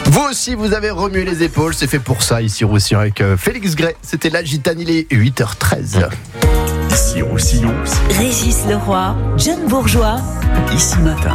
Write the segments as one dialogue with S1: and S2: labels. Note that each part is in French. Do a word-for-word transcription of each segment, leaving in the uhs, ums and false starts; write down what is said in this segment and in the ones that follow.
S1: Vous aussi, vous avez remué les épaules, c'est fait pour ça ici Roussillon avec euh, Félix Gray. C'était la Gitane, il est huit heures treize.
S2: Ici Roussillon,
S3: Régis Leroy, John Bourgeois,
S2: Ici Matin.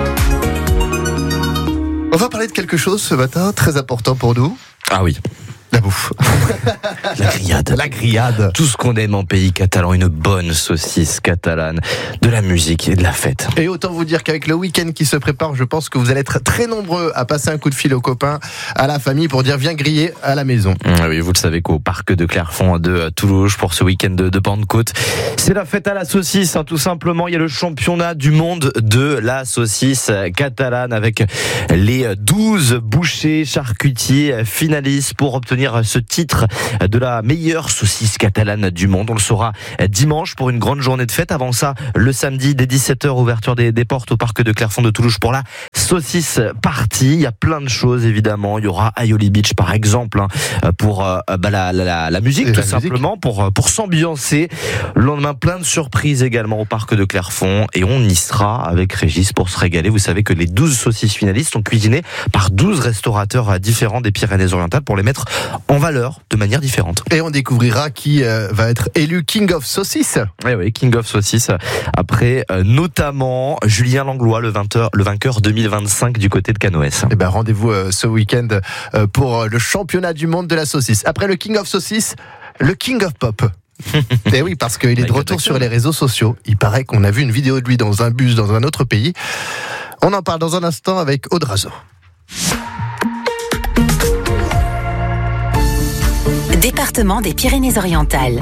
S1: On va parler de quelque chose ce matin, très important pour nous.
S4: Ah oui.
S1: La bouffe.
S4: La grillade.
S1: La grillade.
S4: Tout ce qu'on aime en pays catalan, une bonne saucisse catalane, de la musique et de la fête.
S1: Et autant vous dire qu'avec le week-end qui se prépare, je pense que vous allez être très nombreux à passer un coup de fil aux copains, à la famille pour dire viens griller à la maison.
S4: Ah oui, vous le savez qu'au parc de Clairefonds de Toulouse pour ce week-end de, de Pentecôte, c'est la fête à la saucisse, hein, tout simplement. Il y a le championnat du monde de la saucisse catalane avec les douze bouchers charcutiers finalistes pour obtenir ce titre de la meilleure saucisse catalane du monde. On le saura dimanche pour une grande journée de fête. Avant ça, le samedi dès dix-sept heures, ouverture des, des portes au parc de Clairefonds de Toulouse pour la saucisse party. Il y a plein de choses évidemment. Il y aura Aioli Beach par exemple hein, pour euh, bah, la, la, la musique et tout la simplement musique. pour pour s'ambiancer. Le lendemain, plein de surprises également au parc de Clairefonds et on y sera avec Régis pour se régaler. Vous savez que les douze saucisses finalistes sont cuisinées par douze restaurateurs différents des Pyrénées-Orientales pour les mettre en valeur de manière différente.
S1: Et on découvrira qui euh, va être élu King of Saucisse.
S4: Oui, oui, King of Saucisse. Après, euh, notamment Julien Langlois, le vainqueur, le vainqueur deux mille vingt-cinq du côté de Canoës.
S1: Eh ben, rendez-vous euh, ce week-end euh, pour euh, le championnat du monde de la saucisse. Après le King of Saucisse, le King of Pop. Et oui, parce qu'il est de retour sur les réseaux sociaux. Il paraît qu'on a vu une vidéo de lui dans un bus dans un autre pays. On en parle dans un instant avec Aude Razo.
S3: Département des Pyrénées-Orientales.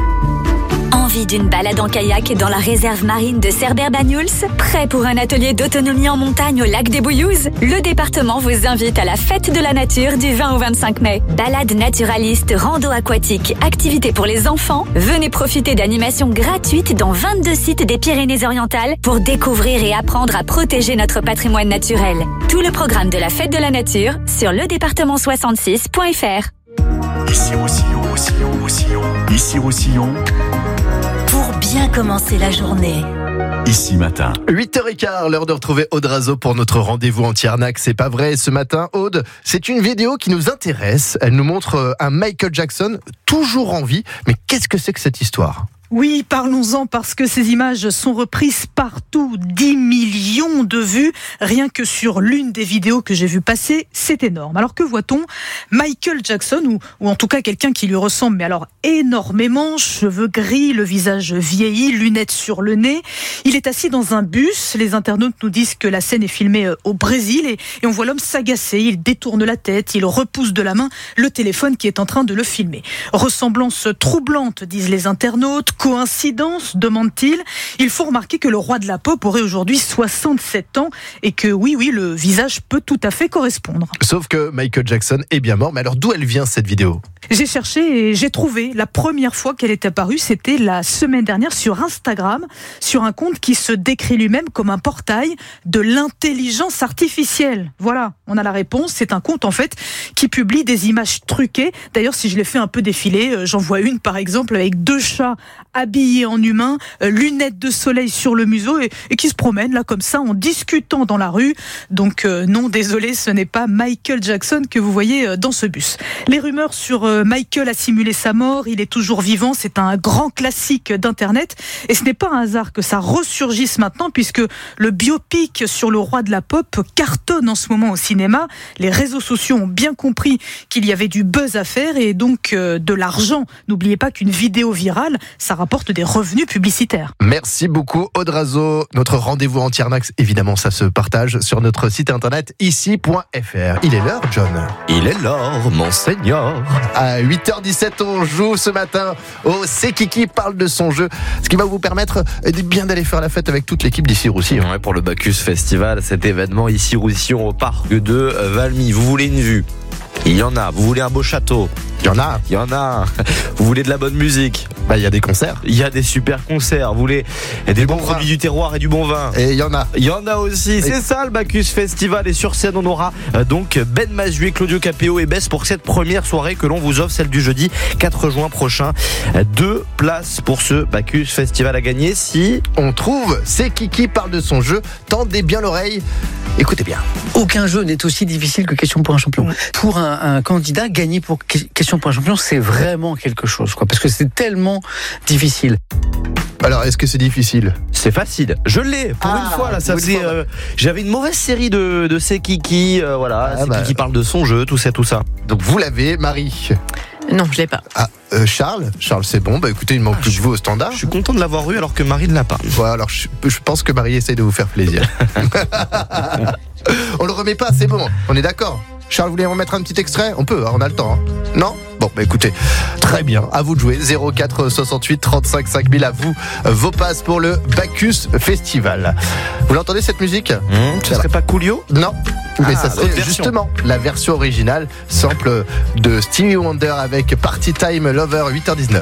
S3: Envie d'une balade en kayak dans la réserve marine de Cerbère-Banyuls? Prêt pour un atelier d'autonomie en montagne au lac des Bouillouzes? Le département vous invite à la fête de la nature du vingt au vingt-cinq mai. Balade naturaliste, rando aquatique, activités pour les enfants. Venez profiter d'animations gratuites dans vingt-deux sites des Pyrénées-Orientales pour découvrir et apprendre à protéger notre patrimoine naturel. Tout le programme de la fête de la nature sur le département soixante-six point f r.
S2: Ici Roussillon, Roussillon, Roussillon. Ici Roussillon.
S3: Pour bien commencer la journée.
S2: Ici Matin.
S1: huit heures quinze, l'heure de retrouver Aude Razo pour notre rendez-vous anti-arnaque. C'est pas vrai ce matin, Aude. C'est une vidéo qui nous intéresse. Elle nous montre un Michael Jackson toujours en vie. Mais qu'est-ce que c'est que cette histoire ?
S5: Oui, parlons-en parce que ces images sont reprises partout. dix millions de vues, rien que sur l'une des vidéos que j'ai vues passer, c'est énorme. Alors que voit-on ? Michael Jackson, ou, ou en tout cas quelqu'un qui lui ressemble, mais alors énormément, cheveux gris, le visage vieilli, lunettes sur le nez. Il est assis dans un bus, les internautes nous disent que la scène est filmée au Brésil et, et on voit l'homme s'agacer, il détourne la tête, il repousse de la main le téléphone qui est en train de le filmer. Ressemblance troublante, disent les internautes. Coïncidence, demande-t-il. Il faut remarquer que le roi de la pop aurait aujourd'hui soixante-sept ans et que oui, oui, le visage peut tout à fait correspondre.
S1: Sauf que Michael Jackson est bien mort. Mais alors d'où elle vient cette vidéo ?
S5: J'ai cherché et j'ai trouvé. La première fois qu'elle est apparue, c'était la semaine dernière sur Instagram, sur un compte qui se décrit lui-même comme un portail de l'intelligence artificielle. Voilà, on a la réponse. C'est un compte en fait qui publie des images truquées. D'ailleurs, si je les fais un peu défiler, j'en vois une par exemple avec deux chats habillés en humain, lunettes de soleil sur le museau et, et qui se promènent là comme ça en discutant dans la rue. Donc euh, non, désolé, ce n'est pas Michael Jackson que vous voyez dans ce bus. Les rumeurs sur euh, Michael a simulé sa mort, il est toujours vivant, c'est un grand classique d'internet et ce n'est pas un hasard que ça ressurgisse maintenant puisque le biopic sur le roi de la pop cartonne en ce moment au cinéma. Les réseaux sociaux ont bien compris qu'il y avait du buzz à faire et donc euh, de l'argent. N'oubliez pas qu'une vidéo virale, ça rapporte des revenus publicitaires.
S1: Merci beaucoup Aude Razo. Notre rendez-vous anti-arnaque, évidemment, ça se partage sur notre site internet ici point f r. Il est l'heure, John.
S4: Il est l'heure, monseigneur.
S1: À huit heures dix-sept, on joue ce matin au C'est Kiki parle de son jeu, ce qui va vous permettre de bien d'aller faire la fête avec toute l'équipe d'ici Roussillon.
S4: Ouais, pour le Bacchus Festival, cet événement ici Roussillon au parc de Valmy. Vous voulez une vue ? Il y en a. Vous voulez un beau château ?
S1: Il y en a.
S4: Il y en a. Vous voulez de la bonne musique?
S1: Bah, il y a des concerts.
S4: Il y a des super concerts. Vous voulez des bons
S1: bon
S4: produits
S1: vin.
S4: du terroir et du bon vin?
S1: Et il y en a.
S4: Il y en a aussi, c'est ça le Bacchus Festival. Et sur scène on aura euh, donc Ben Mazué, Claudio Capéo et Bess pour cette première soirée que l'on vous offre, celle du jeudi quatre juin prochain. Euh, Deux places pour ce Bacchus Festival à gagner si...
S1: On trouve, c'est Kiki parle de son jeu. Tendez bien l'oreille. Écoutez bien.
S6: Aucun jeu n'est aussi difficile que Question pour un champion. Pour un, un candidat, gagner pour Question pour un champion, c'est vraiment quelque chose, quoi, parce que c'est tellement difficile.
S1: Alors, est-ce que c'est difficile?
S4: C'est facile, je l'ai pour
S1: Ah,
S4: une fois là. Ça
S1: une
S4: faisait,
S1: fois.
S4: euh, j'avais une mauvaise série de, de C'est Kiki, euh, voilà,
S1: Ah,
S4: C'est
S1: bah.
S4: Kiki parle de son jeu, tout ça, tout ça.
S1: Donc, vous l'avez, Marie.
S7: Non, je l'ai pas.
S1: Ah, euh, Charles. Charles, c'est bon. Bah, écoutez, il ne manque
S4: Ah,
S1: plus
S4: je-
S1: que vous au standard.
S4: Je suis content de l'avoir eu alors que Marie ne l'a pas.
S1: Voilà, alors, je, je pense que Marie essaye de vous faire plaisir. On le remet pas, c'est bon. On est d'accord. Charles, vous voulez en mettre un petit extrait? On peut, hein, on a le temps. Hein. Non? Bon, bah écoutez, très bien. À vous de jouer. zéro quatre soixante-huit trente-cinq cinq mille. À vous, euh, vos passes pour le Bacchus Festival. Vous l'entendez cette musique?
S4: Hum, ce serait pas Coolio?
S1: Non. Mais
S4: Ah,
S1: ça
S4: l'autre
S1: serait
S4: version.
S1: justement la version originale, sample de Stevie Wonder avec Party Time Lover, huit heures dix-neuf.